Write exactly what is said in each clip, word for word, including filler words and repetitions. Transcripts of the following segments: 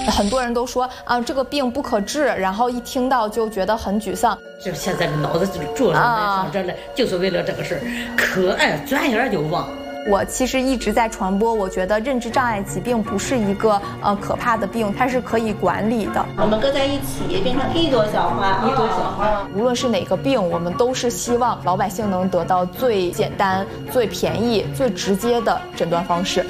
很多人都说啊，这个病不可治，然后一听到就觉得很沮丧。 就现在脑子就住上来放这来，就是为了这个事儿，可爱转眼就忘。 我其实一直在传播，我觉得认知障碍疾病不是一个呃可怕的病，它是可以管理的。 我们搁在一起变成一朵小花， 一朵小花。 无论是哪个病，我们都是希望老百姓能得到最简单、最便宜、最直接的诊断方式。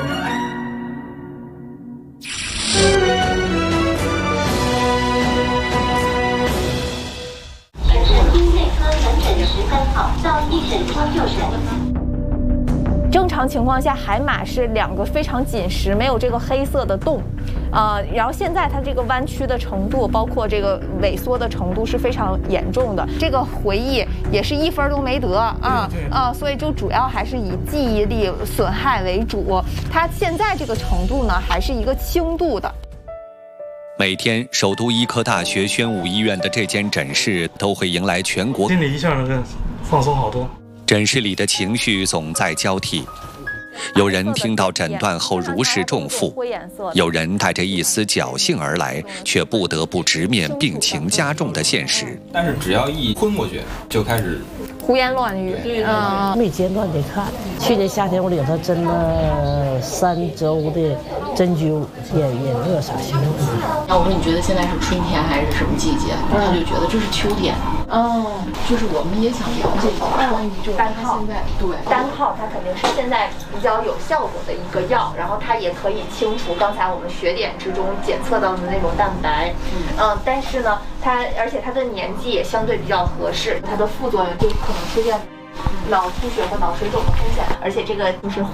请顺经内科门诊十三号到一审出就诊。 正常情况下，海马是两个非常紧实，没有这个黑色的洞，呃，然后现在它这个弯曲的程度，包括这个萎缩的程度是非常严重的。这个回忆也是一分都没得啊啊，所以就主要还是以记忆力损害为主。它现在这个程度呢，还是一个轻度的。 每天，首都医科大学宣武医院的这间诊室都会迎来全国， 心里一下能放松好多。 诊室里的情绪总在交替，有人听到诊断后如释重负，有人带着一丝侥幸而来，却不得不直面病情加重的现实。 但是只要一昏过去，就开始胡言乱语。 嗯，没间断的看。去年夏天我领他针了三周的针灸、眼眼热啥行。 然后我说你觉得现在是春天还是什么季节？他就觉得这是秋天。哦，就是我们也想了解一下关于这个单靠。现在对单靠它肯定是现在比较有效果的一个药，然后它也可以清除刚才我们血点之中检测到的那种蛋白。嗯，嗯但是呢，它而且它的年纪也相对比较合适，它的副作用就可能出现脑出血和脑水肿的风险，而且这个就是